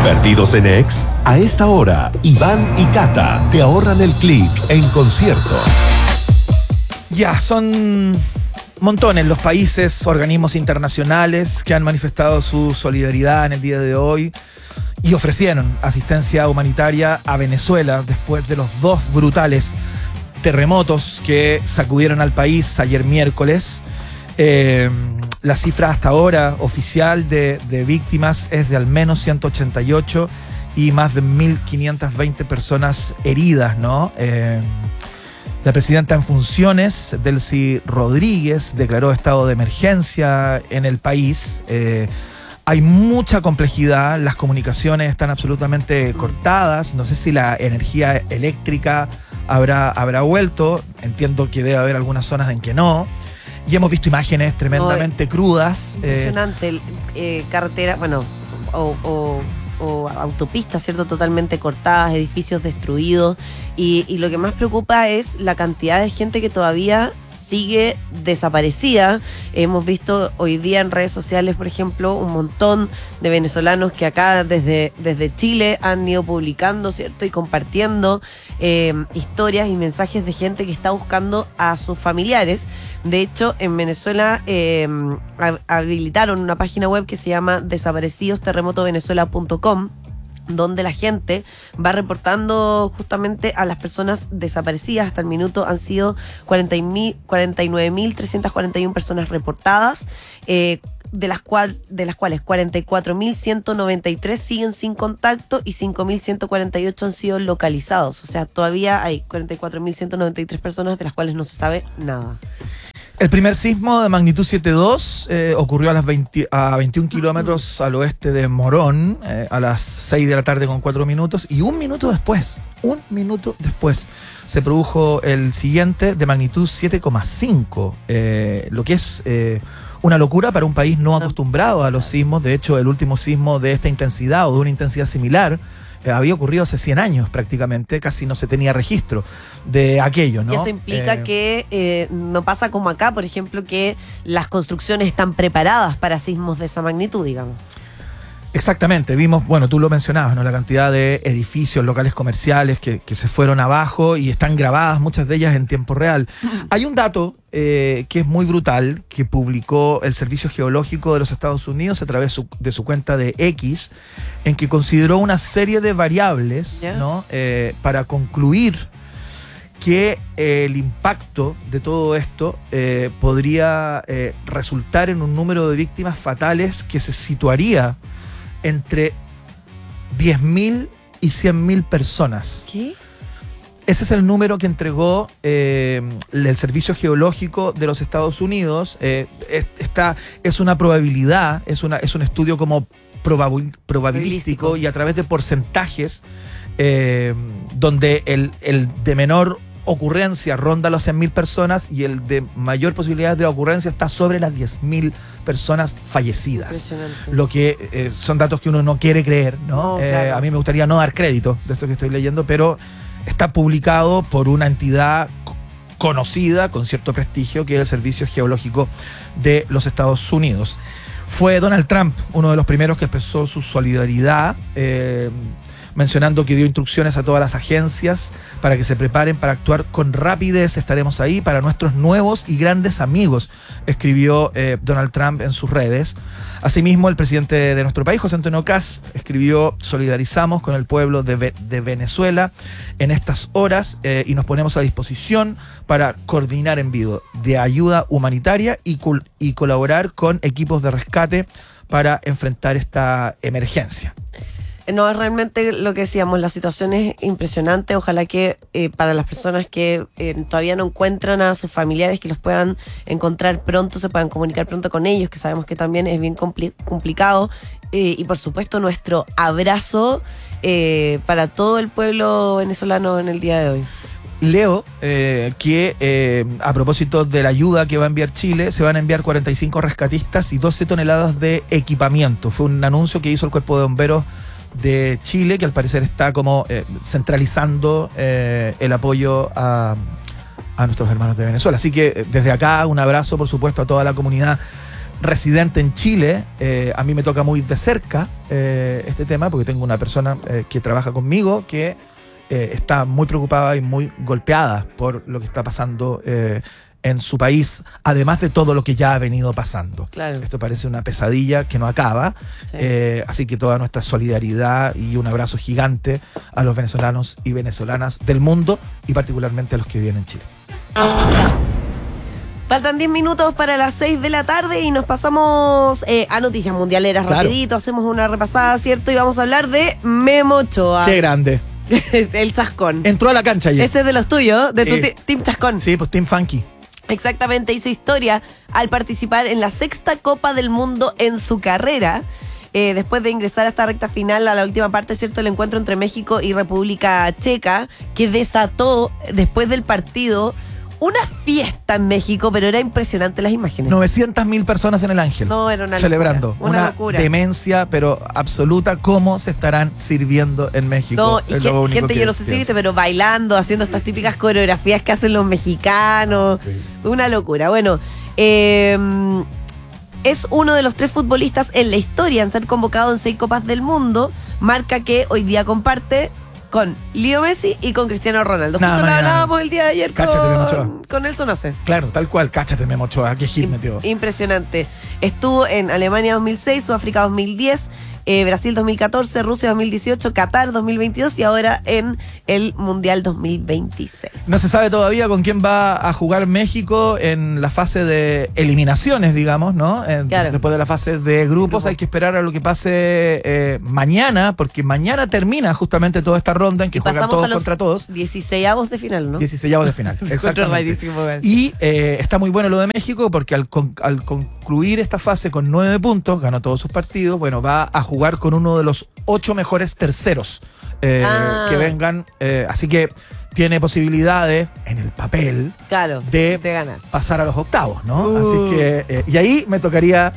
¿Perdidos en Ex? A esta hora, Iván y Cata te ahorran el clic en concierto. Ya, son montones los países, organismos internacionales que han manifestado su solidaridad en el día de hoy y ofrecieron asistencia humanitaria a Venezuela después de los 2 brutales terremotos que sacudieron al país ayer miércoles. La cifra hasta ahora oficial de víctimas es de al menos 188 y más de 1.520 personas heridas, ¿no? La presidenta en funciones, Delcy Rodríguez, declaró estado de emergencia en el país. Hay mucha complejidad, las comunicaciones están absolutamente cortadas. No sé si la energía eléctrica habrá vuelto. Entiendo que debe haber algunas zonas en que no. Y hemos visto imágenes tremendamente crudas. Impresionante. Carretera, bueno, o autopistas, ¿cierto? Totalmente cortadas, edificios destruidos. Y lo que más preocupa es la cantidad de gente que todavía sigue desaparecida. Hemos visto hoy día en redes sociales, por ejemplo, un montón de venezolanos que acá desde Chile han ido publicando, ¿cierto? Y compartiendo historias y mensajes de gente que está buscando a sus familiares. De hecho, en Venezuela habilitaron una página web que se llama desaparecidosterremotovenezuela.com, donde la gente va reportando justamente a las personas desaparecidas. Hasta el minuto han sido 49.341 personas reportadas, de las cuales 44.193 siguen sin contacto y 5.148 han sido localizados. O sea, todavía hay 44.193 personas de las cuales no se sabe nada. El primer sismo de magnitud 7.2 ocurrió a 21 kilómetros al oeste de Morón, a las 6 de la tarde con 4 minutos, y un minuto después se produjo el siguiente de magnitud 7,5, lo que es una locura para un país no acostumbrado a los sismos. De hecho, el último sismo de esta intensidad o de una intensidad similar había ocurrido hace 100 años prácticamente, casi no se tenía registro de aquello, ¿no? Y eso implica que no pasa como acá, por ejemplo, que las construcciones están preparadas para sismos de esa magnitud, digamos. Exactamente, vimos, bueno, tú lo mencionabas, ¿no? La cantidad de edificios, locales comerciales que se fueron abajo y están grabadas, muchas de ellas en tiempo real. Hay un dato que es muy brutal, que publicó el Servicio Geológico de los Estados Unidos a través de su cuenta de X, en que consideró una serie de variables, ¿no? Para concluir que el impacto de todo esto podría resultar en un número de víctimas fatales que se situaría entre 10.000 y 100.000 personas. ¿Qué? Ese es el número que entregó el Servicio Geológico de los Estados Unidos. Es una probabilidad, es un estudio como probabilístico y a través de porcentajes, donde el de menor ocurrencia ronda las 100.000 personas y el de mayor posibilidad de ocurrencia está sobre las 10.000 personas fallecidas. Lo que son datos que uno no quiere creer, ¿no? Claro. A mí me gustaría no dar crédito de esto que estoy leyendo, pero está publicado por una entidad conocida, con cierto prestigio, que es el Servicio Geológico de los Estados Unidos. Fue Donald Trump uno de los primeros que expresó su solidaridad, mencionando que dio instrucciones a todas las agencias para que se preparen para actuar con rapidez. Estaremos ahí para nuestros nuevos y grandes amigos, escribió Donald Trump en sus redes. Asimismo, el presidente de nuestro país, José Antonio Kast, escribió: solidarizamos con el pueblo de Venezuela en estas horas y nos ponemos a disposición para coordinar envío de ayuda humanitaria y colaborar con equipos de rescate para enfrentar esta emergencia. No, es realmente lo que decíamos, la situación es impresionante. Ojalá que para las personas que todavía no encuentran a sus familiares, que los puedan encontrar pronto, se puedan comunicar pronto con ellos, que sabemos que también es bien complicado. Y por supuesto nuestro abrazo para todo el pueblo venezolano en el día de hoy. Leo que a propósito de la ayuda que va a enviar Chile, se van a enviar 45 rescatistas y 12 toneladas de equipamiento. Fue un anuncio que hizo el Cuerpo de Bomberos de Chile, que al parecer está como centralizando el apoyo a nuestros hermanos de Venezuela. Así que desde acá un abrazo, por supuesto, a toda la comunidad residente en Chile, a mí me toca muy de cerca este tema, porque tengo una persona que trabaja conmigo que está muy preocupada y muy golpeada por lo que está pasando en su país, además de todo lo que ya ha venido pasando. Claro. Esto parece una pesadilla que no acaba, Sí. así que toda nuestra solidaridad y un abrazo gigante a los venezolanos y venezolanas del mundo y particularmente a los que viven en Chile. Faltan 10 minutos para las 6 de la tarde y nos pasamos a noticias mundialeras Claro. rapidito. Hacemos una repasada, ¿cierto? Y vamos a hablar de Memo Ochoa. ¡Qué grande! El chascón. Entró a la cancha ayer. Ese es de los tuyos, de tu Sí. Team Chascón. Sí, pues Team Funky. Exactamente, hizo historia al participar en la 6ª Copa del Mundo en su carrera. Después de ingresar a esta recta final, a la última parte, ¿cierto? El encuentro entre México y República Checa, que desató después del partido una fiesta en México, pero era impresionante las imágenes. 900.000 personas en el Ángel. No, era una celebrando. locura, una locura. Demencia, pero absoluta, cómo se estarán sirviendo en México. No, y Es lo único gente, que yo no sé si pienso. viste, pero bailando, haciendo estas típicas coreografías que hacen los mexicanos. Una locura. Bueno, es uno de los 3 futbolistas en la historia en ser convocado en 6 Copas del Mundo, marca que hoy día comparte con Leo Messi y con Cristiano Ronaldo. Nada Justo lo más ni nada hablábamos el día de ayer Cáchate, Memo Ochoa. con Nelson Oces. Claro, tal cual. Cáchate, Memo Ochoa. Qué hit metió. Impresionante. Estuvo en Alemania 2006, Sudáfrica 2010, Brasil 2014, Rusia 2018, Qatar 2022 y ahora en el Mundial 2026. No se sabe todavía con quién va a jugar México en la fase de eliminaciones, digamos, ¿no? Claro. Después de la fase de grupos hay que esperar a lo que pase mañana, porque mañana termina justamente toda esta ronda en que juegan Pasamos a todos los contra todos. 16avos de final, ¿no? 16avos de final. Exactamente. rarísimo, güey. Y está muy bueno lo de México porque al concluir esta fase con 9 puntos, ganó todos sus partidos, bueno, va a jugar con uno de los 8 mejores terceros que vengan. Así que tiene posibilidades en el papel Claro, de ganar. pasar a los octavos, ¿no? Así que, y ahí me tocaría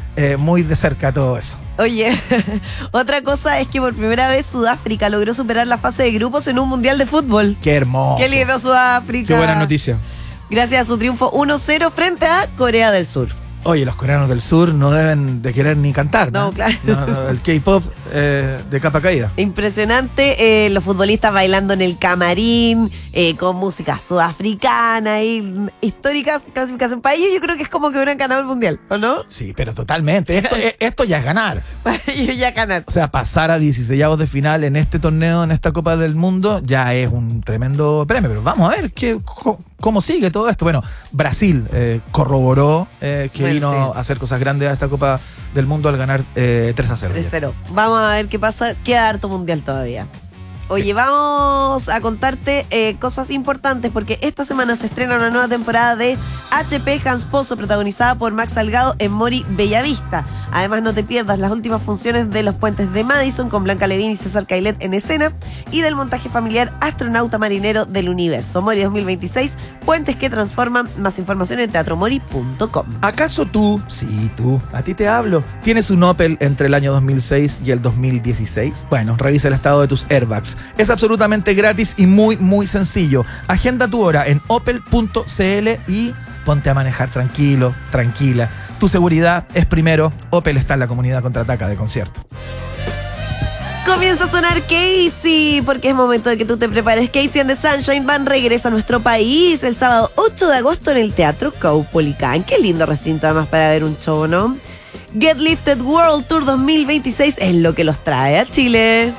muy de cerca todo eso. Oye, otra cosa es que por primera vez Sudáfrica logró superar la fase de grupos en un mundial de fútbol. Qué hermoso. ¡Qué lindo Sudáfrica! Qué buena noticia. Gracias a su triunfo 1-0 frente a Corea del Sur. Oye, los coreanos del sur no deben de querer ni cantar, ¿no? No, claro. No, el K-pop de capa caída. Impresionante, los futbolistas bailando en el camarín, con música sudafricana y históricas clasificación para ellos. Yo creo que es como que hubieran ganado el mundial, ¿o no? Sí, pero totalmente. Esto ya es ganar. Para ellos ya ganar. O sea, pasar a 16avos de final en este torneo, en esta Copa del Mundo, ya es un tremendo premio. Pero vamos a ver cómo sigue todo esto. Bueno, Brasil corroboró que Bueno, vino sí. a hacer cosas grandes a esta Copa del Mundo al ganar 3-0. 3-0. Vamos a ver qué pasa. Queda harto mundial todavía. Oye, vamos a contarte cosas importantes porque esta semana se estrena una nueva temporada de HP Hans Pozo protagonizada por Max Salgado en Mori Bellavista. Además, no te pierdas las últimas funciones de Los Puentes de Madison con Blanca Levín y César Cailet en escena y del montaje familiar Astronauta Marinero del Universo. Mori 2026, puentes que transforman. Más información en teatromori.com. ¿Acaso tú, sí, tú, a ti te hablo, tienes un Opel entre el año 2006 y el 2016? Bueno, revisa el estado de tus airbags. Es absolutamente gratis y muy, muy sencillo. Agenda tu hora en opel.cl y ponte a manejar tranquilo, tranquila. Tu seguridad es primero. Opel está en la comunidad Contraataca de concierto. Comienza a sonar Casey, porque es momento de que tú te prepares. Casey and the Sunshine Band regresa a nuestro país el sábado 8 de agosto en el Teatro Caupolicán. Qué lindo recinto además para ver un show, ¿no? Get Lifted World Tour 2026 es lo que los trae a Chile.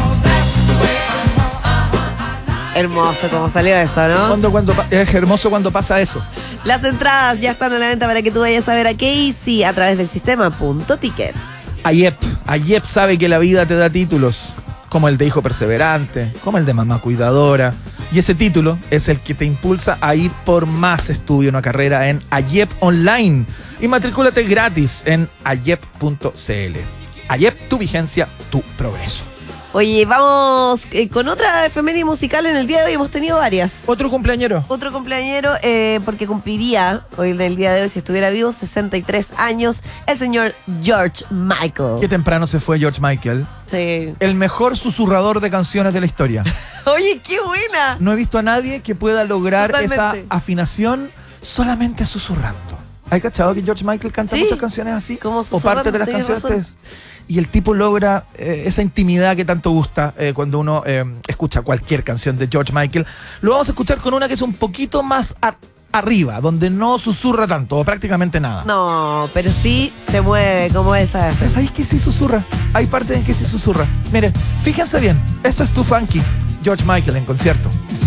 Hermoso como salió eso, ¿no? Es hermoso cuando pasa eso. Las entradas ya están a la venta para que tú vayas a ver a Casey a través del sistema .ticket. Ayep sabe que la vida te da títulos, como el de hijo perseverante, como el de mamá cuidadora. Y ese título es el que te impulsa a ir por más estudio, una carrera en Ayep Online. Y matricúlate gratis en ayep.cl. Ayep, tu vigencia, tu progreso. Oye, vamos con otra efeméride musical en el día de hoy. Hemos tenido varias. ¿Otro cumpleañero? Otro cumpleañero, porque cumpliría hoy en el día de hoy, si estuviera vivo, 63 años, el señor George Michael. Qué temprano se fue George Michael. Sí. El mejor susurrador de canciones de la historia. Oye, qué buena. No he visto a nadie que pueda lograr Totalmente. esa afinación solamente susurrando. ¿Hay cachado que George Michael canta Sí. muchas canciones así? Como O parte de las tenés canciones. razón. Y el tipo logra esa intimidad que tanto gusta cuando uno escucha cualquier canción de George Michael. Lo vamos a escuchar con una que es un poquito más arriba, donde no susurra tanto o prácticamente nada. No, pero sí se mueve como esa. Pero ¿sabéis que sí susurra? Hay partes en que sí susurra. Mire, fíjense bien, esto es Too Funky, George Michael en concierto.